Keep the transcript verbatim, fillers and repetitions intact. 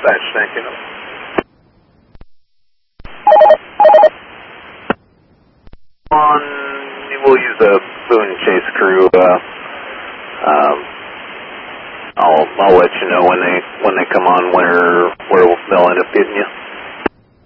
dispatch, thank you. On, we'll use the Boone Chase crew. Uh, um, I'll I'll let you know when they when they come on where where they'll end up getting you.